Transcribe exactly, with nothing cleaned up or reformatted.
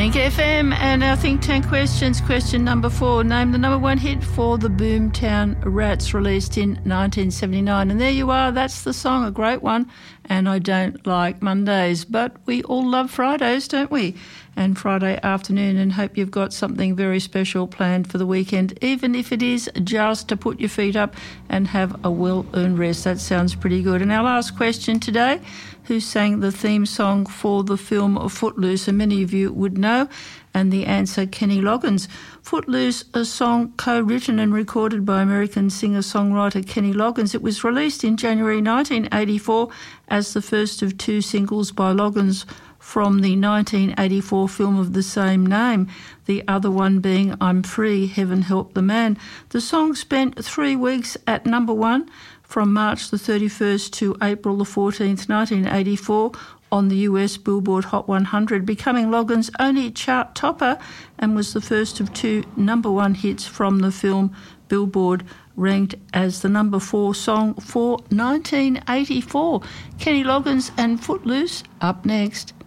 Think F M and our Think Tank questions. Question number four. Name the number one hit for the Boomtown Rats, released in nineteen seventy-nine. And there you are. That's the song, a great one. And I don't like Mondays, but we all love Fridays, don't we? And Friday afternoon, and hope you've got something very special planned for the weekend, even if it is just to put your feet up and have a well-earned rest. That sounds pretty good. And our last question today, who sang the theme song for the film Footloose? And many of you would know. And the answer, Kenny Loggins. Footloose, a song co-written and recorded by American singer-songwriter Kenny Loggins. It was released in January nineteen eighty-four as the first of two singles by Loggins from the nineteen eighty-four film of the same name, the other one being I'm Free, Heaven Help the Man. The song spent three weeks at number one from March the thirty-first to April the fourteenth, nineteen eighty-four, on the U S Billboard Hot one hundred, becoming Loggins' only chart topper, and was the first of two number one hits from the film. Billboard ranked as the number four song for nineteen eighty-four. Kenny Loggins and Footloose up next.